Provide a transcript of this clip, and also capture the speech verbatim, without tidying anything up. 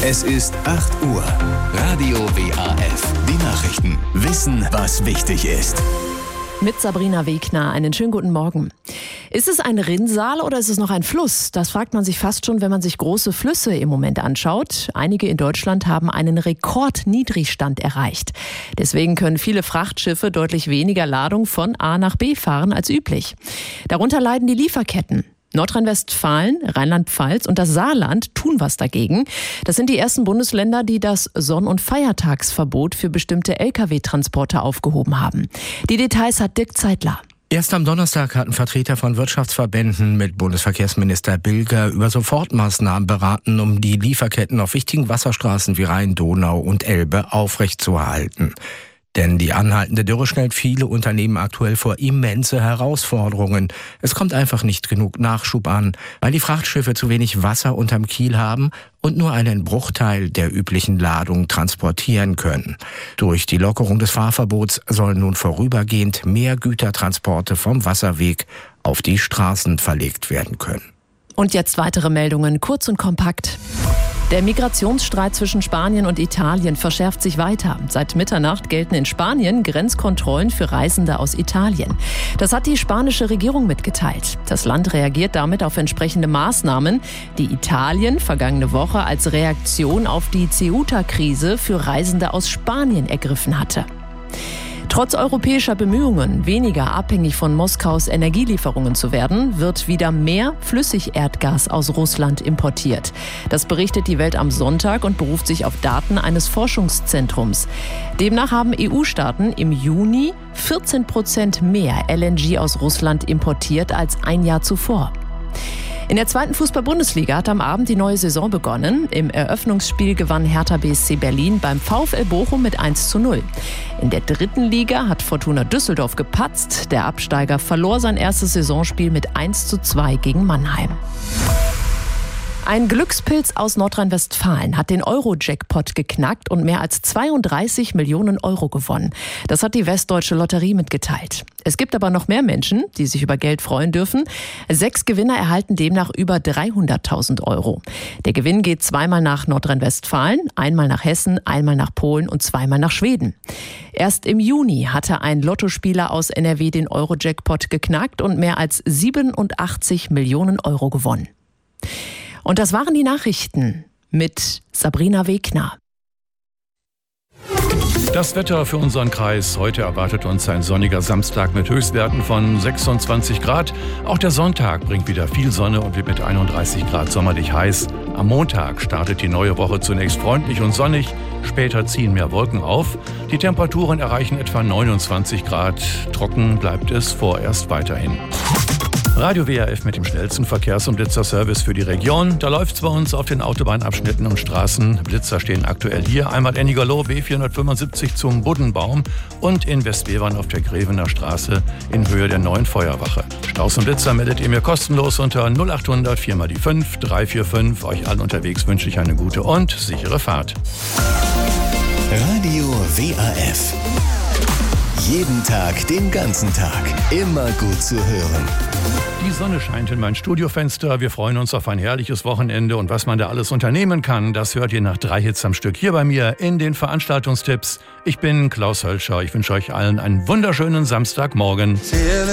Es ist acht Uhr. Radio W A F. Die Nachrichten. Wissen, was wichtig ist. Mit Sabrina Wegner. Einen schönen guten Morgen. Ist es ein Rinnsal oder ist es noch ein Fluss? Das fragt man sich fast schon, wenn man sich große Flüsse im Moment anschaut. Einige in Deutschland haben einen Rekordniedrigstand erreicht. Deswegen können viele Frachtschiffe deutlich weniger Ladung von A nach B fahren als üblich. Darunter leiden die Lieferketten. Nordrhein-Westfalen, Rheinland-Pfalz und das Saarland tun was dagegen. Das sind die ersten Bundesländer, die das Sonn- und Feiertagsverbot für bestimmte L K W-Transporte aufgehoben haben. Die Details hat Dirk Zeitler. Erst am Donnerstag hatten Vertreter von Wirtschaftsverbänden mit Bundesverkehrsminister Bilger über Sofortmaßnahmen beraten, um die Lieferketten auf wichtigen Wasserstraßen wie Rhein, Donau und Elbe aufrechtzuerhalten. Denn die anhaltende Dürre stellt viele Unternehmen aktuell vor immense Herausforderungen. Es kommt einfach nicht genug Nachschub an, weil die Frachtschiffe zu wenig Wasser unterm Kiel haben und nur einen Bruchteil der üblichen Ladung transportieren können. Durch die Lockerung des Fahrverbots sollen nun vorübergehend mehr Gütertransporte vom Wasserweg auf die Straßen verlegt werden können. Und jetzt weitere Meldungen, kurz und kompakt. Der Migrationsstreit zwischen Spanien und Italien verschärft sich weiter. Seit Mitternacht gelten in Spanien Grenzkontrollen für Reisende aus Italien. Das hat die spanische Regierung mitgeteilt. Das Land reagiert damit auf entsprechende Maßnahmen, die Italien vergangene Woche als Reaktion auf die Ceuta-Krise für Reisende aus Spanien ergriffen hatte. Trotz europäischer Bemühungen, weniger abhängig von Moskaus Energielieferungen zu werden, wird wieder mehr Flüssigerdgas aus Russland importiert. Das berichtet die Welt am Sonntag und beruft sich auf Daten eines Forschungszentrums. Demnach haben E U-Staaten im Juni vierzehn Prozent mehr L N G aus Russland importiert als ein Jahr zuvor. In der zweiten Fußball-Bundesliga hat am Abend die neue Saison begonnen. Im Eröffnungsspiel gewann Hertha B S C Berlin beim VfL Bochum mit eins zu null. In der dritten Liga hat Fortuna Düsseldorf gepatzt. Der Absteiger verlor sein erstes Saisonspiel mit eins zu zwei gegen Mannheim. Ein Glückspilz aus Nordrhein-Westfalen hat den Euro-Jackpot geknackt und mehr als zweiunddreißig Millionen Euro gewonnen. Das hat die Westdeutsche Lotterie mitgeteilt. Es gibt aber noch mehr Menschen, die sich über Geld freuen dürfen. Sechs Gewinner erhalten demnach über dreihunderttausend Euro. Der Gewinn geht zweimal nach Nordrhein-Westfalen, einmal nach Hessen, einmal nach Polen und zweimal nach Schweden. Erst im Juni hatte ein Lottospieler aus N R W den Euro-Jackpot geknackt und mehr als siebenundachtzig Millionen Euro gewonnen. Und das waren die Nachrichten mit Sabrina Wegner. Das Wetter für unseren Kreis. Heute erwartet uns ein sonniger Samstag mit Höchstwerten von sechsundzwanzig Grad. Auch der Sonntag bringt wieder viel Sonne und wird mit einunddreißig Grad sommerlich heiß. Am Montag startet die neue Woche zunächst freundlich und sonnig. Später ziehen mehr Wolken auf. Die Temperaturen erreichen etwa neunundzwanzig Grad. Trocken bleibt es vorerst weiterhin. Radio W A F mit dem schnellsten Verkehrs- und Blitzerservice für die Region. Da läuft's bei uns auf den Autobahnabschnitten und Straßen. Blitzer stehen aktuell hier. Einmal Ennigerloh B vierhundertfünfundsiebzig zum Buddenbaum und in Westbevern auf der Grevener Straße in Höhe der neuen Feuerwache. Staus und Blitzer meldet ihr mir kostenlos unter null achthundert vier mal die fünf drei vier fünf. Euch allen unterwegs wünsche ich eine gute und sichere Fahrt. Radio W A F. Jeden Tag, den ganzen Tag. Immer gut zu hören. Die Sonne scheint in mein Studiofenster. Wir freuen uns auf ein herrliches Wochenende. Und was man da alles unternehmen kann, das hört ihr nach drei Hits am Stück hier bei mir in den Veranstaltungstipps. Ich bin Klaus Hölscher. Ich wünsche euch allen einen wunderschönen Samstagmorgen.